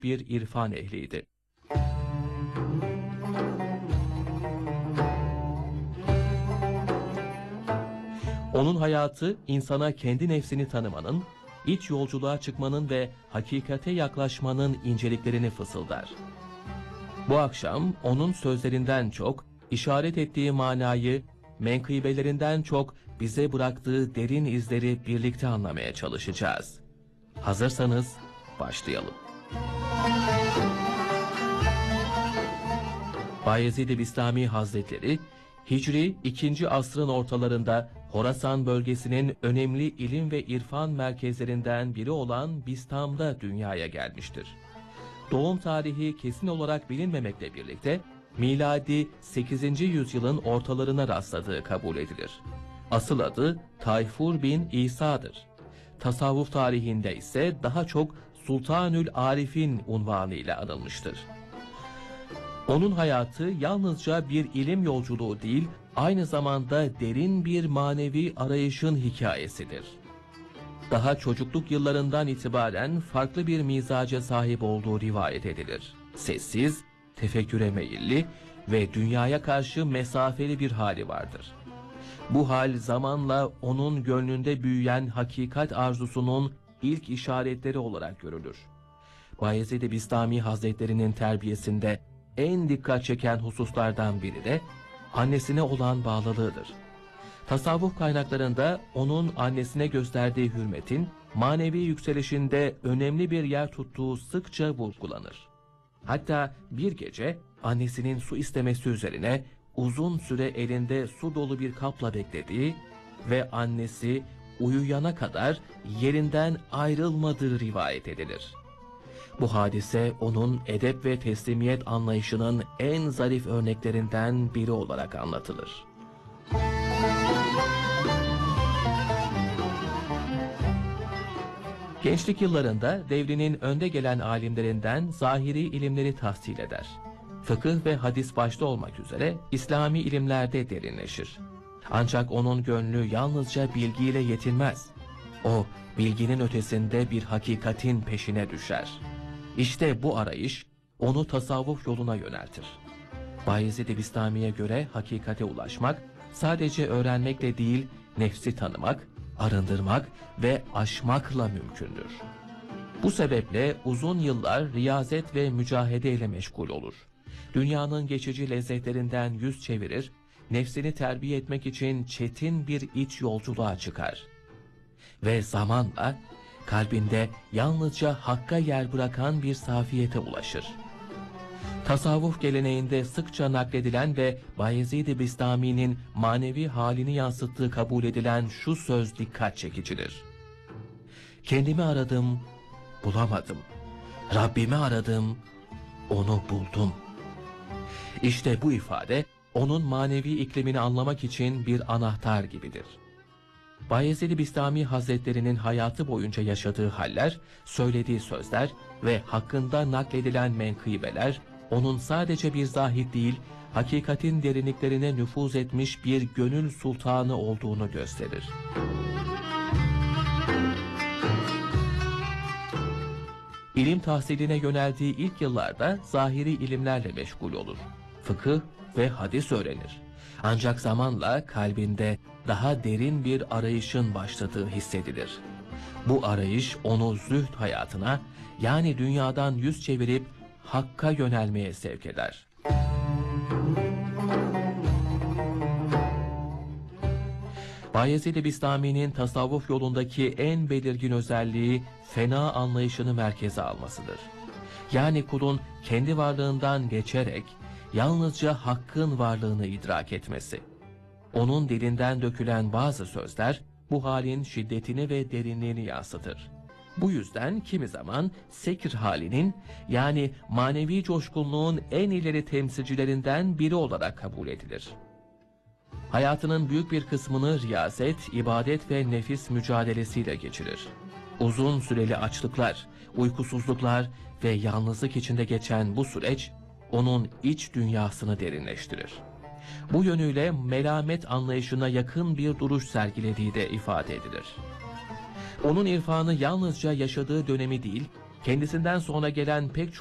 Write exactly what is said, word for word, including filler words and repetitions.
bir irfan ehliydi. Onun hayatı insana kendi nefsini tanımanın, iç yolculuğa çıkmanın ve hakikate yaklaşmanın inceliklerini fısıldar. Bu akşam onun sözlerinden çok, işaret ettiği manayı, menkıbelerinden çok bize bıraktığı derin izleri birlikte anlamaya çalışacağız. Hazırsanız başlayalım. Bayezid-i Bistami Hazretleri, Hicri ikinci asrın ortalarında Horasan bölgesinin önemli ilim ve irfan merkezlerinden biri olan Bistam'da dünyaya gelmiştir. Doğum tarihi kesin olarak bilinmemekle birlikte miladi sekizinci yüzyılın ortalarına rastladığı kabul edilir. Asıl adı Tayfur bin İsa'dır. Tasavvuf tarihinde ise daha çok Sultanül Arif'in unvanıyla anılmıştır. Onun hayatı yalnızca bir ilim yolculuğu değil, aynı zamanda derin bir manevi arayışın hikayesidir. Daha çocukluk yıllarından itibaren farklı bir mizaca sahip olduğu rivayet edilir. Sessiz, tefekküre meyilli ve dünyaya karşı mesafeli bir hali vardır. Bu hal zamanla onun gönlünde büyüyen hakikat arzusunun ilk işaretleri olarak görülür. Bayezid-i Bistami Hazretleri'nin terbiyesinde en dikkat çeken hususlardan biri de annesine olan bağlılığıdır. Tasavvuf kaynaklarında onun annesine gösterdiği hürmetin manevi yükselişinde önemli bir yer tuttuğu sıkça vurgulanır. Hatta bir gece annesinin su istemesi üzerine uzun süre elinde su dolu bir kapla beklediği ve annesi uyuyana kadar yerinden ayrılmadığı rivayet edilir. Bu hadise onun edep ve teslimiyet anlayışının en zarif örneklerinden biri olarak anlatılır. Gençlik yıllarında devrinin önde gelen alimlerinden zahiri ilimleri tahsil eder. Fıkıh ve hadis başta olmak üzere İslami ilimlerde derinleşir. Ancak onun gönlü yalnızca bilgiyle yetinmez. O, bilginin ötesinde bir hakikatin peşine düşer. İşte bu arayış onu tasavvuf yoluna yöneltir. Bayezid-i Bistami'ye göre hakikate ulaşmak sadece öğrenmekle değil, nefsi tanımak, arındırmak ve aşmakla mümkündür. Bu sebeple uzun yıllar riyazet ve mücahede ile meşgul olur. Dünyanın geçici lezzetlerinden yüz çevirir, nefsini terbiye etmek için çetin bir iç yolculuğa çıkar. Ve zamanla kalbinde yalnızca hakka yer bırakan bir safiyete ulaşır. Tasavvuf geleneğinde sıkça nakledilen ve Bayezid-i Bistami'nin manevi halini yansıttığı kabul edilen şu söz dikkat çekicidir. Kendimi aradım, bulamadım. Rabbimi aradım, onu buldum. İşte bu ifade onun manevi iklimini anlamak için bir anahtar gibidir. Bayezid-i Bistami Hazretleri'nin hayatı boyunca yaşadığı haller, söylediği sözler ve hakkında nakledilen menkıbeler, onun sadece bir zahid değil, hakikatin derinliklerine nüfuz etmiş bir gönül sultanı olduğunu gösterir. İlim tahsiline yöneldiği ilk yıllarda zahiri ilimlerle meşgul olur. Fıkıh ve hadis öğrenir. Ancak zamanla kalbinde daha derin bir arayışın başladığı hissedilir. Bu arayış onu zühd hayatına, yani dünyadan yüz çevirip Hakk'a yönelmeye sevk eder. Bayezid-i Bistami'nin tasavvuf yolundaki en belirgin özelliği fena anlayışını merkeze almasıdır. Yani kulun kendi varlığından geçerek yalnızca Hakk'ın varlığını idrak etmesi. Onun dilinden dökülen bazı sözler bu halin şiddetini ve derinliğini yansıtır. Bu yüzden kimi zaman sekir halinin, yani manevi coşkunluğun en ileri temsilcilerinden biri olarak kabul edilir. Hayatının büyük bir kısmını riyazet, ibadet ve nefis mücadelesiyle geçirir. Uzun süreli açlıklar, uykusuzluklar ve yalnızlık içinde geçen bu süreç, onun iç dünyasını derinleştirir. Bu yönüyle melamet anlayışına yakın bir duruş sergilediği de ifade edilir. Onun irfanı yalnızca yaşadığı dönemi değil, Kendisinden sonra gelen pek